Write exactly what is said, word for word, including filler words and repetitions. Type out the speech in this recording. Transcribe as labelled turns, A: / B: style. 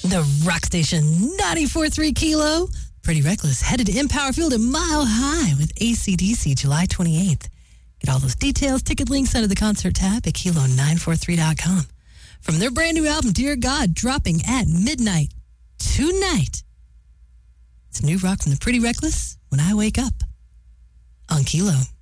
A: The Rock Station ninety-four point three Kilo. Pretty Reckless headed to Empower Field at Mile High with A C D C July twenty-eighth. Get all those details, ticket links under the concert tab at kilo nine four three dot com. From their brand new album, Dear God, dropping at midnight tonight. It's new rock from the Pretty Reckless, When I Wake Up on Kilo.